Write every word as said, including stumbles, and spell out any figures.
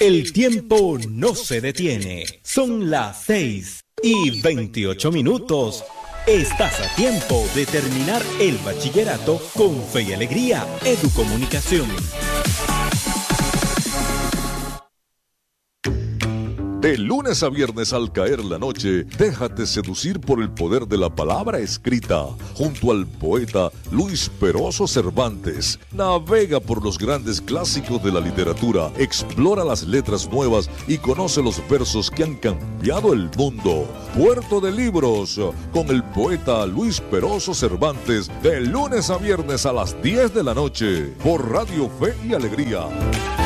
El tiempo no se detiene. Son las seis y veintiocho minutos. Estás a tiempo de terminar el bachillerato con fe y alegría. Educomunicación. De lunes a viernes al caer la noche, déjate seducir por el poder de la palabra escrita. Junto al poeta Luis Peroso Cervantes, navega por los grandes clásicos de la literatura, explora las letras nuevas y conoce los versos que han cambiado el mundo. Puerto de Libros, con el poeta Luis Peroso Cervantes, de lunes a viernes a las diez de la noche, por Radio Fe y Alegría.